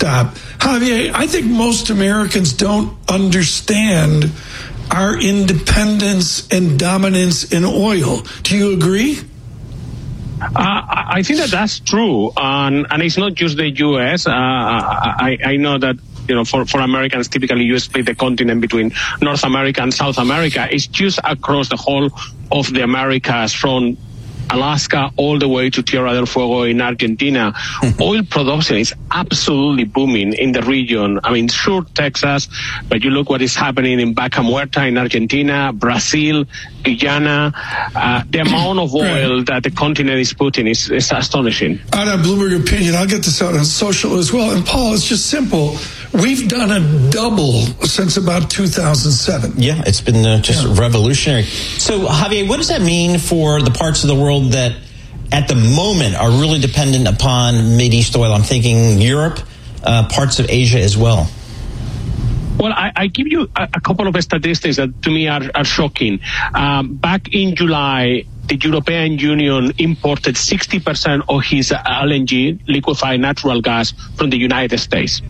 stop. Javier, I think most Americans don't understand our independence and dominance in oil. Do you agree? I think that's true, and it's not just the U.S. I know that, for Americans, typically you split the continent between North America and South America. It's just across the whole of the Americas, from Alaska all the way to Tierra del Fuego in Argentina. Oil production is absolutely booming in the region. I mean, sure, Texas, but you look what is happening in Vaca Muerta in Argentina, Brazil, Guyana. The amount of oil that the continent is putting is astonishing. Out of Bloomberg Opinion, I'll get this out on social as well. And Paul, it's just simple. We've done a double since about 2007. Yeah, it's been just revolutionary. So, Javier, what does that mean for the parts of the world that at the moment are really dependent upon Mideast oil? I'm thinking Europe, parts of Asia as well. Well, I give you a couple of statistics that to me are shocking. Back in July, the European Union imported 60% of his LNG, liquefied natural gas, from the United States.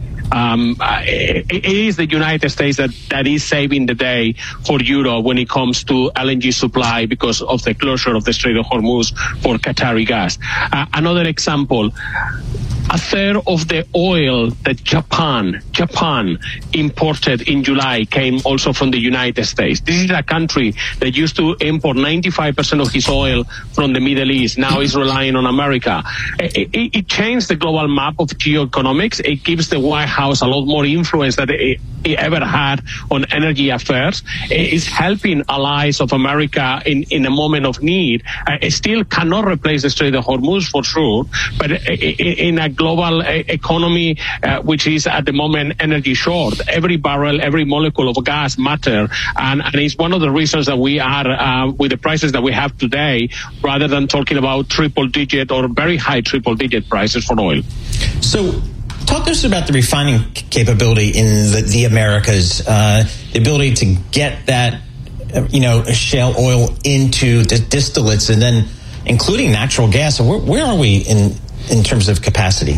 It is the United States that is saving the day for Europe when it comes to LNG supply because of the closure of the Strait of Hormuz for Qatari gas. Another example, a third of the oil that Japan imported in July came also from the United States. This is a country that used to import 95% of its oil from the Middle East. Now is relying on America. It changed the global map of geoeconomics. It gives the White House a lot more influence than it ever had on energy affairs. It's helping allies of America in a moment of need. It still cannot replace the Strait of Hormuz for sure, but in a global economy which is at the moment energy short, every barrel, every molecule of gas matter, and it's one of the reasons that we are with the prices that we have today, rather than talking about triple-digit or very high triple-digit prices for oil. So talk to us about the refining capability in the Americas, the ability to get that, shale oil into the distillates, and then including natural gas. So where are we in terms of capacity?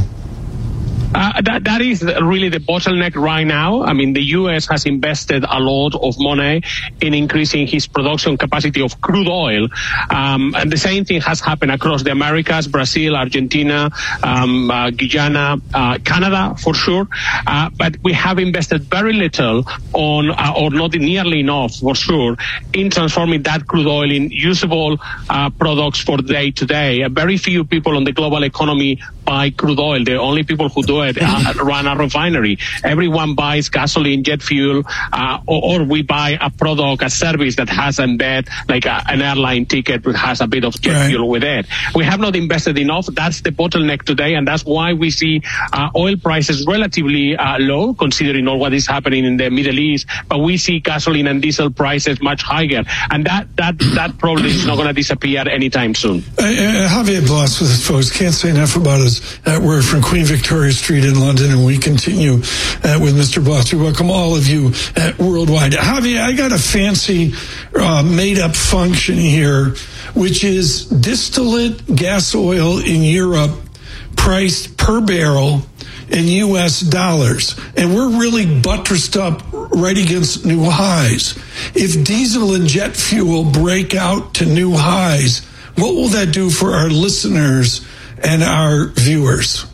That is really the bottleneck right now. I mean, the U.S. has invested a lot of money in increasing his production capacity of crude oil. And the same thing has happened across the Americas, Brazil, Argentina, Guyana, Canada, for sure. But we have invested very little on, or not nearly enough, for sure, in transforming that crude oil in usable products for day to day. Very few people on the global economy buy crude oil. The only people who do it run a refinery. Everyone buys gasoline, jet fuel, or we buy a product, a service that has embed, like an airline ticket that has a bit of jet fuel with it. We have not invested enough. That's the bottleneck today, and that's why we see oil prices relatively low, considering all what is happening in the Middle East. But we see gasoline and diesel prices much higher, and that problem is not going to disappear anytime soon. Javier Blas with us, folks. Can't say enough about us. We're from Queen Victoria Street in London, and we continue with Mr. Blas. We welcome all of you worldwide. Javier, I got a fancy made-up function here, which is distillate gas oil in Europe priced per barrel in U.S. dollars. And we're really buttressed up right against new highs. If diesel and jet fuel break out to new highs, what will that do for our listeners and our viewers?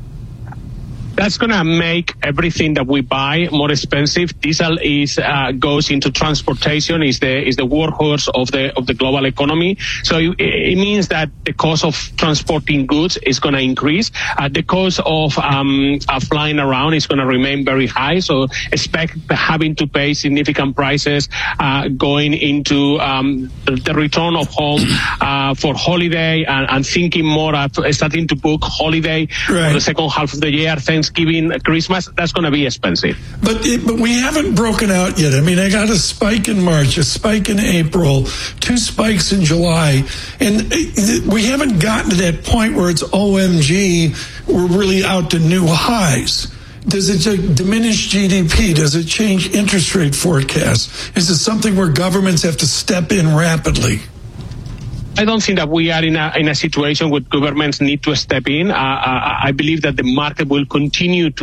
That's going to make everything that we buy more expensive. Diesel goes into transportation, is the workhorse of the global economy. So it means that the cost of transporting goods is going to increase. The cost of flying around is going to remain very high. So expect having to pay significant prices going into the return of home for holiday, and thinking more of starting to book holiday for the second half of the year. Thanksgiving, Christmas, that's going to be expensive. But we haven't broken out yet. I mean, I got a spike in March, a spike in April, 2 spikes in July, and we haven't gotten to that point where it's OMG, we're really out to new highs. Does it diminish GDP? Does it change interest rate forecasts? Is it something where governments have to step in rapidly? I don't think that we are in a situation where governments need to step in. I believe that the market will continue to